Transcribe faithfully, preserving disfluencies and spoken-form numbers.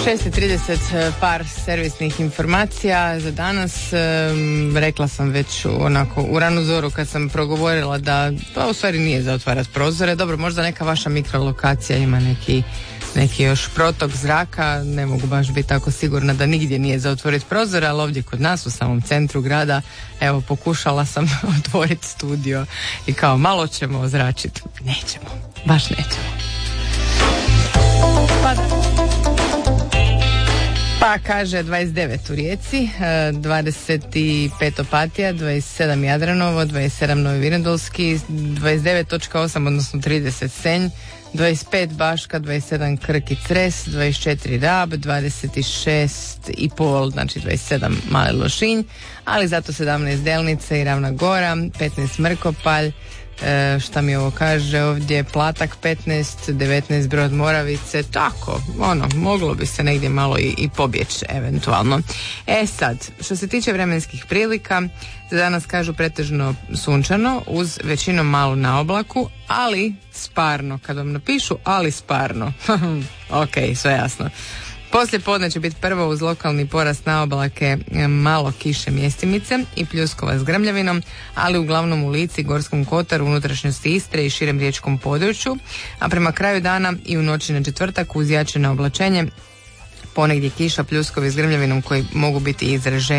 šest i trideset, par servisnih informacija za danas. Rekla sam već onako u ranu zoru kad sam progovorila da to u stvari nije za otvarati prozore. Dobro, možda neka vaša mikrolokacija ima neki, neki još protok zraka, ne mogu baš biti tako sigurna da nigdje nije za otvoriti prozore, ali ovdje kod nas u samom centru grada, evo, pokušala sam otvoriti studio i kao malo ćemo ozračiti. Nećemo, baš nećemo. Pa Pa kaže dvadeset devet u Rijeci, dvadeset pet Opatija, dvadeset sedam Jadranovo, dvadeset sedam Novi Vinodolski, dvadeset devet točka osam odnosno trideset Senj, dvadeset pet Baška, dvadeset sedam Krk i Cres, dvadeset četiri Rab, dvadeset šest i pol, znači dvadeset sedam Mali Lošinj, ali zato sedamnaest Delnica i Ravna Gora, petnaest Mrkopalj, E, šta mi ovo kaže ovdje, Platak petnaest, devetnaest Brod Moravice, tako, ono, moglo bi se negdje malo i, i pobjeći eventualno. E sad, što se tiče vremenskih prilika, za danas kažu pretežno sunčano, uz većinom malo na oblaku, ali sparno, kad vam napišu ali sparno, ok, sve jasno. Poslije podne će biti prvo uz lokalni porast na oblake, malo kiše mjestimice i pljuskova s grmljavinom, ali uglavnom u Lici, Gorskom kotaru, unutrašnjosti Istre i širem riječkom području, a prema kraju dana i u noći na četvrtak uz jače oblačenje, ponegdje kiša, pljuskovi s grmljavinom koji mogu biti izraženi